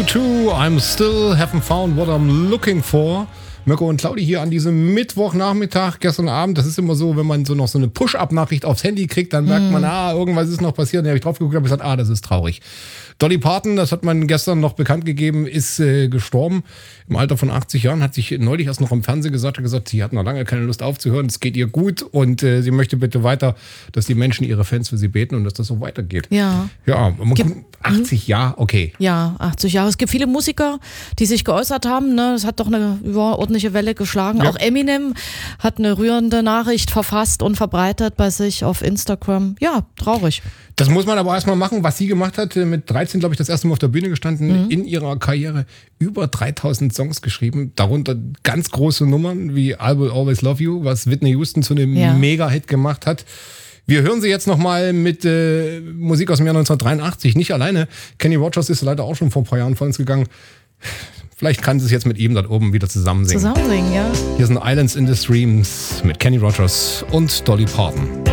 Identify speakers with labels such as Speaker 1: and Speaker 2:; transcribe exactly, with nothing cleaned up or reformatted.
Speaker 1: two, I'm still haven't found what I'm looking for. Mirko und Claudi hier an diesem Mittwochnachmittag, gestern Abend. Das ist immer so, wenn man so noch so eine Push-Up-Nachricht aufs Handy kriegt, dann merkt man, ah, irgendwas ist noch passiert. Dann habe ich drauf geguckt und gesagt, ah, das ist traurig. Dolly Parton, das hat man gestern noch bekannt gegeben, ist äh, gestorben im Alter von achtzig Jahren, hat sich neulich erst noch im Fernsehen gesagt, hat gesagt, sie hat noch lange keine Lust aufzuhören, es geht ihr gut und äh, sie möchte bitte weiter, dass die Menschen, ihre Fans für sie beten und dass das so weitergeht.
Speaker 2: Ja.
Speaker 1: Ja, man
Speaker 2: Gibt,
Speaker 1: achtzig Jahre, okay.
Speaker 2: Ja, achtzig Jahre. Es gibt viele Musiker, die sich geäußert haben, ne? Es hat doch eine überordentliche Welle geschlagen.
Speaker 1: Ja.
Speaker 2: Auch Eminem hat eine rührende Nachricht verfasst und verbreitet bei sich auf Instagram. Ja, traurig.
Speaker 1: Das muss man aber erstmal machen, was sie gemacht hat. Mit dreizehn, glaube ich, das erste Mal auf der Bühne gestanden, mhm. in ihrer Karriere über dreitausend Songs geschrieben. Darunter ganz große Nummern wie I Will Always Love You, was Whitney Houston zu einem ja. Mega-Hit gemacht hat. Wir hören sie jetzt nochmal mit äh, Musik aus dem Jahr neunzehnhundertdreiundachtzig. Nicht alleine. Kenny Rogers ist leider auch schon vor ein paar Jahren von uns gegangen. Vielleicht kann sie es jetzt mit ihm dort oben wieder zusammen singen.
Speaker 2: Zusammen singen, ja.
Speaker 1: Hier sind Islands in the Streams mit Kenny Rogers und Dolly Parton.